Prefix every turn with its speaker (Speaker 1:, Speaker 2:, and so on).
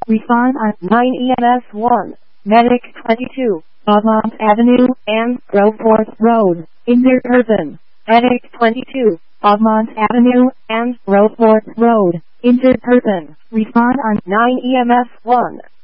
Speaker 1: Respond on 9 EMS 1. Medic 22, Audmont Avenue and Groveport Road, injured person. Medic 22, Audmont Avenue and Groveport Road, injured person. Respond on 9 EMS 1.